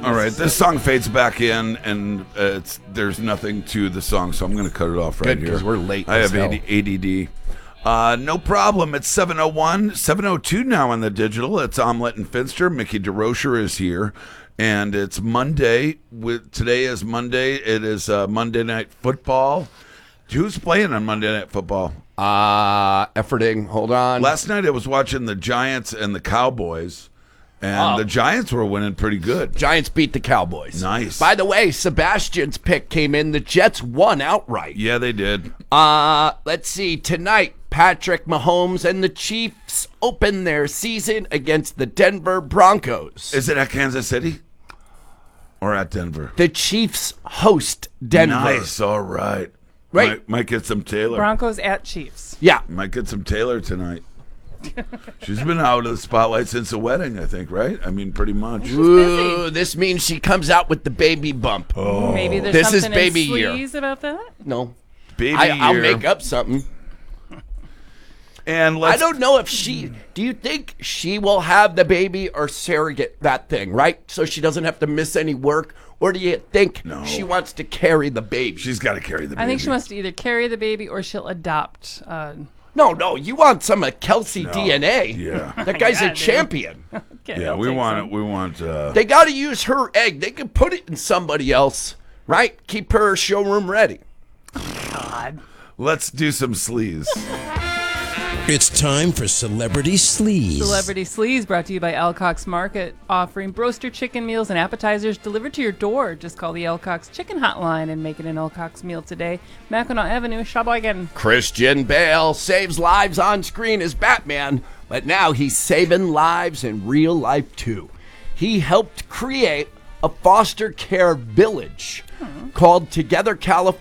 All right, this song fades back in, and there's nothing to the song, so I'm going to cut it off right Good, here. 'cause we're late I as have hell. ADD. No problem. It's 7:01, 7:02 now on the digital. It's Omelette and Finster. Mickey DeRocher is here, and it's Monday. Today is Monday. It is Monday Night Football. Who's playing on Monday Night Football? Efforting. Hold on. Last night I was watching the Giants and the Cowboys, and the Giants were winning pretty good. Giants beat the Cowboys. Nice. By the way, Sebastian's pick came in. The Jets won outright. Yeah, they did. Let's see. Tonight, Patrick Mahomes and the Chiefs open their season against the Denver Broncos. Is it at Kansas City or at Denver? The Chiefs host Denver. Nice. All right. Right. Might get some Taylor. Broncos at Chiefs. Yeah. Might get some Taylor tonight. She's been out of the spotlight since the wedding, I think, right? I mean, pretty much. Ooh, this means she comes out with the baby bump. Oh, Maybe there's This is something baby in year. sleaze about that. No. baby I'll year. make up something. And I don't know if do you think she will have the baby or surrogate that thing, right? So she doesn't have to miss any work? Or do you think she wants to carry the baby? She's got to carry the baby. I think she wants to either carry the baby or she'll adopt. No, you want some of Kelsey DNA. Yeah. That guy's Yeah, a dude. champion. Okay, Yeah, I'll we take want some. it. We want. They got to use her egg. They can put it in somebody else, right? Keep her showroom ready. God. Let's do some sleaze. It's time for Celebrity Sleaze. Celebrity Sleaze brought to you by Elcox Market, offering broaster chicken meals and appetizers delivered to your door. Just call the Elcox Chicken Hotline and make it an Elcox meal today. Mackinac Avenue, Sheboygan. Christian Bale saves lives on screen as Batman, but now he's saving lives in real life too. He helped create a foster care village called Together California.